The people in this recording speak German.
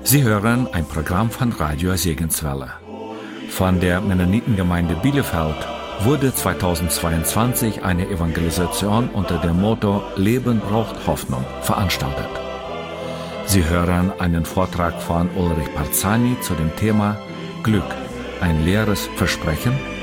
Sie hören ein Programm von Radio Segenswelle. Von der Mennonitengemeinde Bielefeld wurde 2022 eine Evangelisation unter dem Motto Leben braucht Hoffnung veranstaltet. Sie hören einen Vortrag von Ulrich Parzani zu dem Thema Glück, ein leeres Versprechen?